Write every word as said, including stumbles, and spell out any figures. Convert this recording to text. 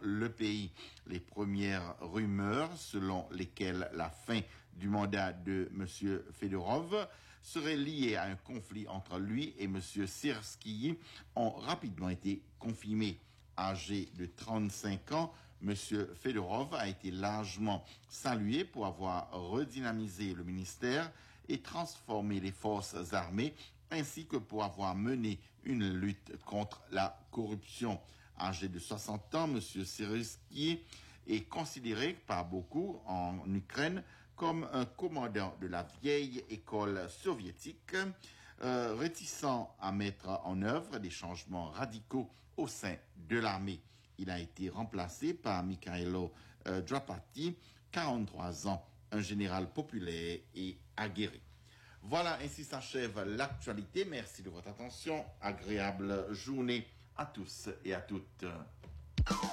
le pays. Les premières rumeurs selon lesquelles la fin du mandat de M. Fedorov serait liée à un conflit entre lui et M. Syrskyi ont rapidement été confirmées. Âgé de trente-cinq ans, M. Fedorov a été largement salué pour avoir redynamisé le ministère et transformé les forces armées, ainsi que pour avoir mené une lutte contre la corruption. Âgé de soixante ans, M. Syrskyi est considéré par beaucoup en Ukraine comme un commandant de la vieille école soviétique, euh, réticent à mettre en œuvre des changements radicaux au sein de l'armée. Il a été remplacé par Mikhailo euh, Drapati, quarante-trois ans, un général populaire et aguerri. Voilà, ainsi s'achève l'actualité. Merci de votre attention. Agréable journée à tous et à toutes.